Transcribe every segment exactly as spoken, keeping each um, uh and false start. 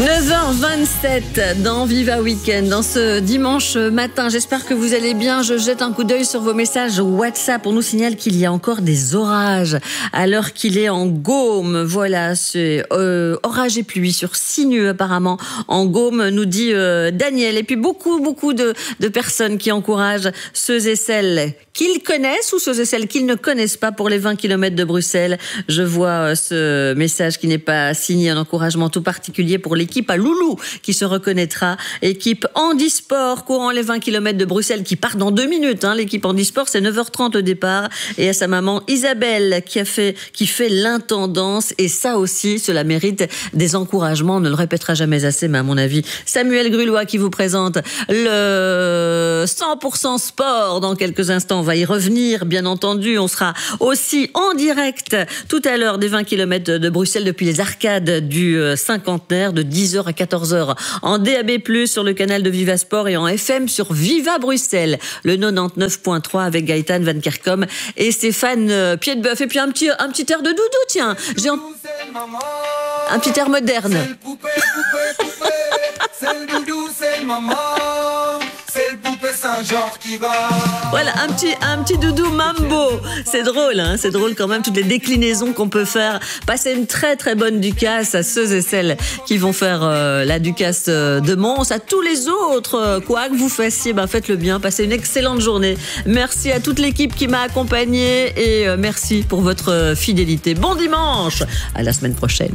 neuf heures vingt-sept dans Viva Weekend, dans ce dimanche matin. J'espère que vous allez bien. Je jette un coup d'œil sur vos messages WhatsApp. On nous signale qu'il y a encore des orages alors qu'il est en Gaume. Voilà, c'est euh, orage et pluie sur Sinueux apparemment en Gaume, nous dit euh, Daniel. Et puis beaucoup, beaucoup de, de personnes qui encouragent ceux et celles qu'ils connaissent ou ceux et celles qu'ils ne connaissent pas pour les vingt kilomètres de Bruxelles. Je vois ce message qui n'est pas signé, un encouragement tout particulier pour l'équipe à Loulou qui se reconnaîtra. Équipe handisport courant les vingt kilomètres de Bruxelles qui part dans deux minutes. Hein. L'équipe handisport, c'est neuf heures trente au départ. Et à sa maman Isabelle qui a fait, qui fait l'intendance. Et ça aussi, cela mérite des encouragements. On ne le répétera jamais assez, mais à mon avis, Samuel Grulois qui vous présente le cent pour cent sport dans quelques instants. On va y revenir, bien entendu. On sera aussi en direct tout à l'heure des vingt kilomètres de Bruxelles depuis les arcades du cinquantenaire de dix heures à quatorze heures en D A B plus, sur le canal de Viva Sport et en F M sur Viva Bruxelles, le quatre-vingt-dix-neuf virgule trois avec Gaëtan Van Kerkom et Stéphane Piedboeuf. Et puis un petit, un petit air de doudou, tiens. J'ai en... un petit air moderne. C'est le poupée, poupée, poupée. C'est le doudou, c'est le maman. C'est le poupée Saint-Georges qui va. Voilà, un petit, un petit doudou mambo. C'est drôle, hein, c'est drôle quand même, toutes les déclinaisons qu'on peut faire. Passez une très très bonne Ducasse à ceux et celles qui vont faire euh, la Ducasse de Mons. À tous les autres, quoi que vous fassiez, ben faites-le bien. Passez une excellente journée. Merci à toute l'équipe qui m'a accompagnée et euh, merci pour votre fidélité. Bon dimanche, à la semaine prochaine.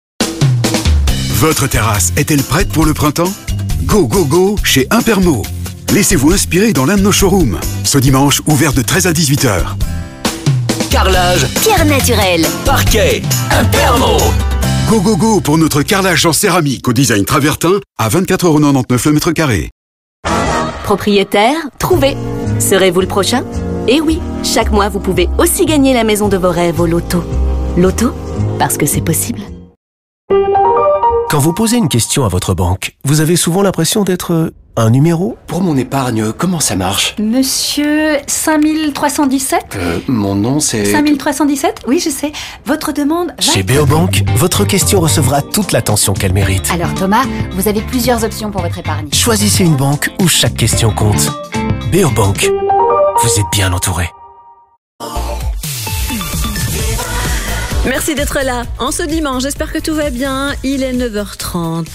Votre terrasse est-elle prête pour le printemps ? Go, go, go chez Impermo. Laissez-vous inspirer dans l'un de nos showrooms. Ce dimanche, ouvert de treize à dix-huit heures. Carrelage, pierre naturelle, parquet, Impermo. Go, go, go pour notre carrelage en céramique au design travertin à vingt-quatre euros quatre-vingt-dix-neuf le mètre carré. Propriétaire, trouvé. Serez-vous le prochain ? Eh oui, chaque mois, vous pouvez aussi gagner la maison de vos rêves au loto. Loto, parce que c'est possible. Quand vous posez une question à votre banque, vous avez souvent l'impression d'être un numéro ? Pour mon épargne, comment ça marche ? Monsieur cinq mille trois cent dix-sept ? Euh, mon nom c'est... cinq mille trois cent dix-sept ? Oui, je sais. Votre demande va... Chez Beobank, votre question recevra toute l'attention qu'elle mérite. Alors Thomas, vous avez plusieurs options pour votre épargne. Choisissez une banque où chaque question compte. Beobank, vous êtes bien entouré. Merci d'être là en ce dimanche. J'espère que tout va bien. Il est neuf heures trente.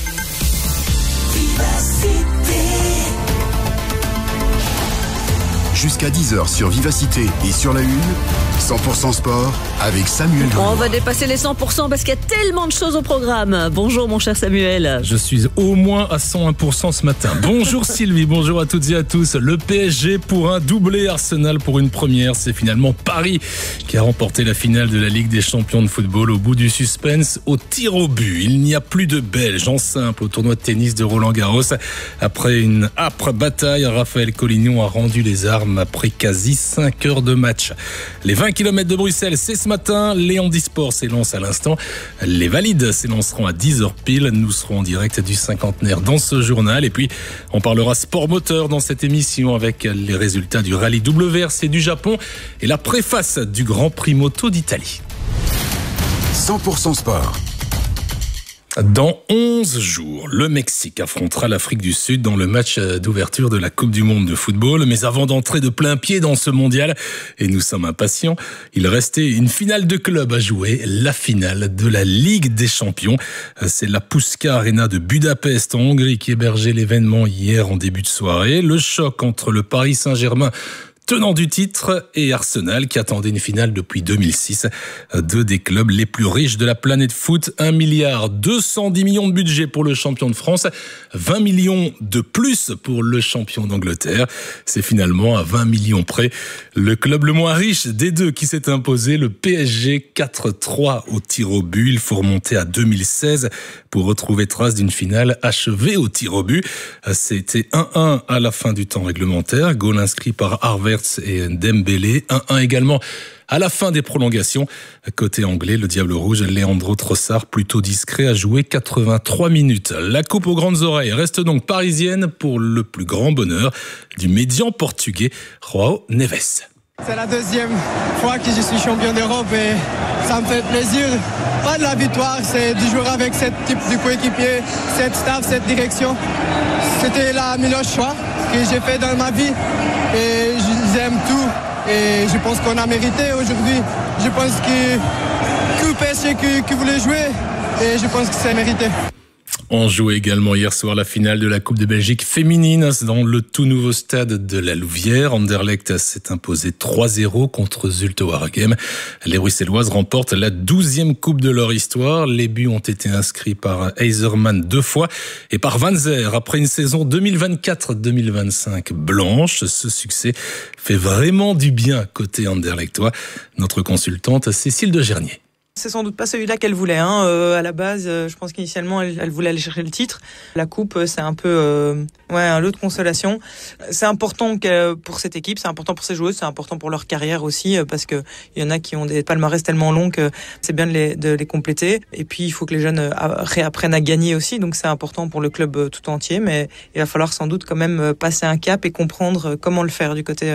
Jusqu'à dix heures sur Vivacité et sur la Une, cent pour cent sport avec Samuel Grulois. On va dépasser les cent pour cent parce qu'il y a tellement de choses au programme. Bonjour mon cher Samuel. Je suis au moins à cent un pour cent ce matin. Bonjour Sylvie, bonjour à toutes et à tous. Le P S G pour un doublé, Arsenal pour une première. C'est finalement Paris qui a remporté la finale de la Ligue des champions de football au bout du suspense au tir au but. Il n'y a plus de Belges en simple au tournoi de tennis de Roland-Garros. Après une âpre bataille, Raphaël Collignon a rendu les armes après quasi cinq heures de match. Les vingt kilomètres de Bruxelles, c'est ce matin. Les handisports s'élancent à l'instant. Les valides s'élanceront à dix heures pile. Nous serons en direct du cinquantenaire dans ce journal. Et puis, on parlera sport moteur dans cette émission avec les résultats du rallye W R C du Japon et la préface du Grand Prix moto d'Italie. cent pour cent sport. Dans onze jours, le Mexique affrontera l'Afrique du Sud dans le match d'ouverture de la Coupe du Monde de football. Mais avant d'entrer de plein pied dans ce mondial, et nous sommes impatients, il restait une finale de club à jouer, la finale de la Ligue des Champions. C'est la Puszka Arena de Budapest en Hongrie qui hébergeait l'événement hier en début de soirée. Le choc entre le Paris Saint-Germain, tenant du titre, et Arsenal qui attendait une finale depuis deux mille six. Deux des clubs les plus riches de la planète foot. un milliard deux cent dix millions de budget pour le champion de France. vingt millions de plus pour le champion d'Angleterre. C'est finalement à vingt millions près le club le moins riche des deux qui s'est imposé. Le P S G quatre trois au tir au but. Il faut remonter à deux mille seize pour retrouver trace d'une finale achevée au tir au but. C'était un un à la fin du temps réglementaire. Goal inscrit par Harvey et Dembélé, un un également à la fin des prolongations. Côté anglais, le Diable Rouge, Leandro Trossard, plutôt discret, a joué quatre-vingt-trois minutes. La coupe aux grandes oreilles reste donc parisienne pour le plus grand bonheur du médian portugais João Neves. C'est la deuxième fois que je suis champion d'Europe et ça me fait plaisir. Pas de la victoire, c'est de jouer avec ce type de coéquipier, cette staff, cette direction. C'était la meilleure choix que j'ai fait dans ma vie et j'aime tout. Et je pense qu'on a mérité aujourd'hui. Je pense que tout P S G qui, qui voulait jouer et je pense que c'est mérité. On jouait également hier soir la finale de la Coupe de Belgique féminine dans le tout nouveau stade de la Louvière. Anderlecht s'est imposé trois zéro contre Zulte Waregem. Les Bruxelloises remportent la douzième coupe de leur histoire. Les buts ont été inscrits par Heiserman deux fois et par Van Zer après une saison deux mille vingt-quatre deux mille vingt-cinq blanche. Ce succès fait vraiment du bien côté anderlechtois. Notre consultante Cécile de Gernier. C'est sans doute pas celui-là qu'elle voulait. Hein. Euh, à la base, euh, je pense qu'initialement, elle, elle voulait aller chercher le titre. La coupe, c'est un peu euh, ouais, un lot de consolation. C'est important que, pour cette équipe, c'est important pour ces joueuses, c'est important pour leur carrière aussi, euh, parce que il y en a qui ont des palmarès tellement longs que c'est bien de les, de les compléter. Et puis, il faut que les jeunes réapprennent à gagner aussi. Donc, c'est important pour le club tout entier. Mais il va falloir sans doute quand même passer un cap et comprendre comment le faire du côté